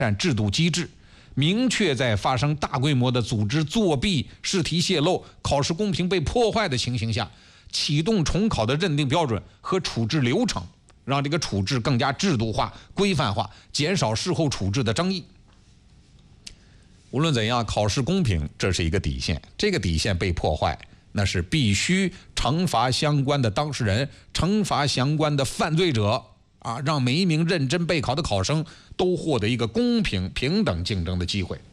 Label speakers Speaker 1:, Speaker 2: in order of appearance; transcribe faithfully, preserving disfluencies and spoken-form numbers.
Speaker 1: 制度机制，明确在发生大规模的组织作弊、试题泄露、考试公平被破坏的情形下，启动重考的认定标准和处置流程，让这个处置更加制度化、规范化，减少事后处置的争议。无论怎样，考试公平这是一个底线，这个底线被破坏，那是必须惩罚相关的当事人，惩罚相关的犯罪者啊，让每一名认真备考的考生都获得一个公平平等竞争的机会。